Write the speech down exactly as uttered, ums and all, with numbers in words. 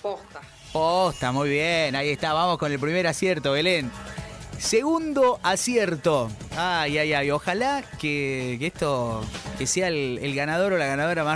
Posta. Posta, muy bien. Ahí está, vamos con el primer acierto, Belén. Segundo acierto. Ay, ay, ay. Ojalá que, que esto, que sea el, el ganador o la ganadora más